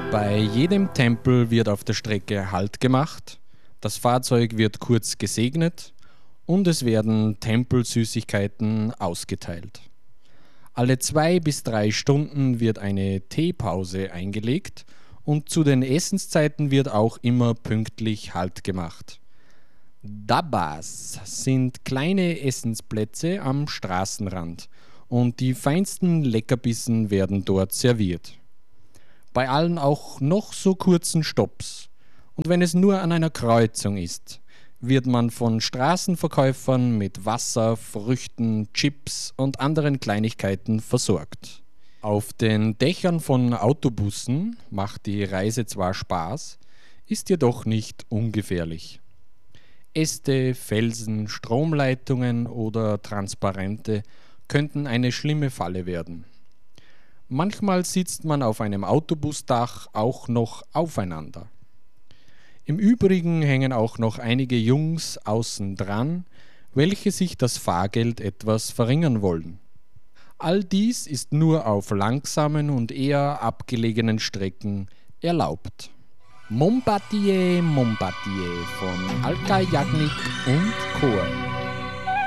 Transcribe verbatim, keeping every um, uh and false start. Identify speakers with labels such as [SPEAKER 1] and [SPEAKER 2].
[SPEAKER 1] Bei jedem Tempel wird auf der Strecke Halt gemacht, das Fahrzeug wird kurz gesegnet und es werden Tempelsüßigkeiten ausgeteilt. Alle zwei bis drei Stunden wird eine Teepause eingelegt und zu den Essenszeiten wird auch immer pünktlich Halt gemacht. Dabbas sind kleine Essensplätze am Straßenrand und die feinsten Leckerbissen werden dort serviert. Bei allen auch noch so kurzen Stopps. Und wenn es nur an einer Kreuzung ist, wird man von Straßenverkäufern mit Wasser, Früchten, Chips und anderen Kleinigkeiten versorgt. Auf den Dächern von Autobussen macht die Reise zwar Spaß, ist jedoch nicht ungefährlich. Äste, Felsen, Stromleitungen oder Transparente könnten eine schlimme Falle werden. Manchmal sitzt man auf einem Autobusdach auch noch aufeinander. Im Übrigen hängen auch noch einige Jungs außen dran, welche sich das Fahrgeld etwas verringern wollen. All dies ist nur auf langsamen und eher abgelegenen Strecken erlaubt. Mombatije, Mombatije von Alka Yagnik und Chor.